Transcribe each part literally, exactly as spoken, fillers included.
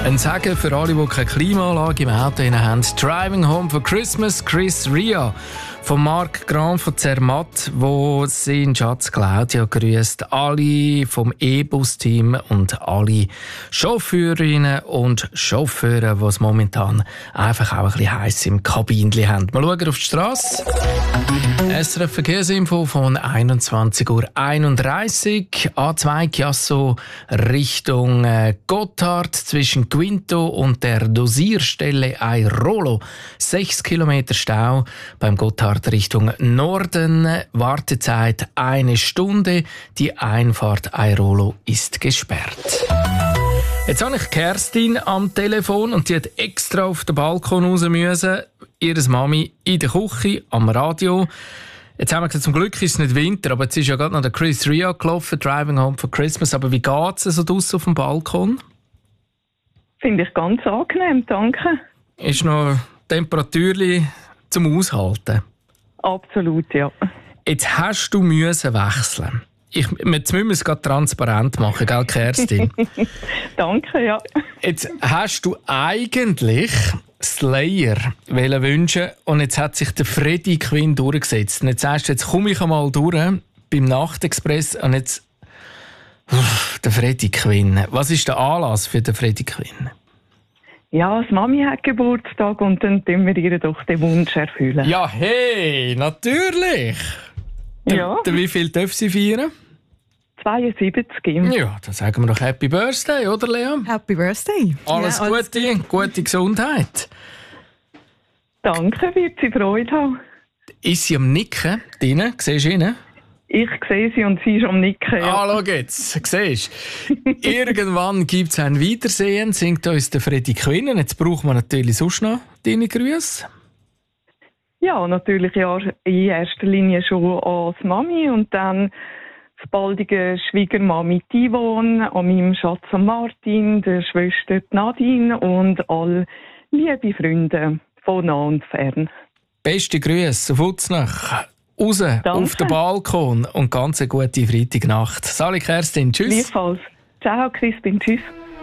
Ein Segen für alle, die keine Klimaanlage im Auto haben. «Driving Home for Christmas», Chris Ria. Von Marc Gran von Zermatt, wo sein Schatz Claudia grüßt. Alle vom E-Bus-Team und alle Chauffeurinnen und Chauffeure, die es momentan einfach auch ein bisschen heiß im Kabinchen haben. Wir schauen auf die Strasse. S R F Verkehrsinfo von einundzwanzig Uhr einunddreißig. A zwei Chiasso Richtung Gotthard zwischen Quinto und der Dosierstelle Airolo. Sechs Kilometer Stau beim Gotthard Richtung Norden. Wartezeit eine Stunde. Die Einfahrt Airolo ist gesperrt. Jetzt habe ich Kerstin am Telefon und die hat extra auf den Balkon raus müssen. Ihre Mami in der Küche, am Radio. Jetzt haben wir gesagt, zum Glück ist es nicht Winter, aber jetzt ist ja gerade noch der Chris Ria gelaufen, «Driving Home for Christmas». Aber wie geht es so draussen auf dem Balkon? Finde ich ganz angenehm, danke. Ist noch Temperaturli zum Aushalten? Absolut, ja. Jetzt hast du müssen wechseln. Ich, jetzt müssen wir es gerade transparent machen, gell, Kerstin? Danke, ja. Jetzt hast du eigentlich Slayer wünschen und jetzt hat sich der Freddie Quinn durchgesetzt. Und jetzt sagst du, jetzt komme ich einmal durch beim Nachtexpress und jetzt uff, der Freddie Quinn. Was ist der Anlass für den Freddie Quinn? Ja, das Mami hat Geburtstag und dann tun wir ihr doch den Wunsch erfüllen. Ja, hey, natürlich! Ja. Der, wie viel darf sie feiern? zweiundsiebzig. Ja, dann sagen wir doch Happy Birthday, oder Lea? Happy Birthday. Alles ja, alles Gute, gute Gesundheit. Danke, wird sie Freude haben. Ist sie am Nicken? Drinnen? Siehst du ihn? Ich sehe sie und sie ist am Nicken. Ja. Ah, schau jetzt. Siehst du? Irgendwann gibt es ein Wiedersehen, singt uns der Freddie Quinn. Jetzt brauchen wir natürlich sonst noch deine Grüße. Ja, natürlich ja, in erster Linie schon als Mami und dann das baldige Schwiegermami Yvonne, an meinem Schatz Martin, der Schwester Nadine und alle liebe Freunde von nah und fern. Beste Grüße auf Uznach. Raus Danke. Auf den Balkon und ganz eine gute Freitagnacht. Sali Kerstin, tschüss. Gleichfalls. Ciao, Crispin, tschüss.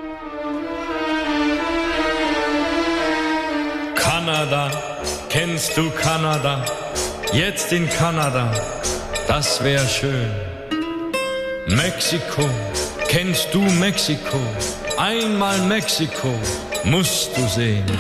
Kanada, kennst du Kanada? Jetzt in Kanada, das wär schön. Mexiko, kennst du Mexiko? Einmal Mexiko musst du sehen.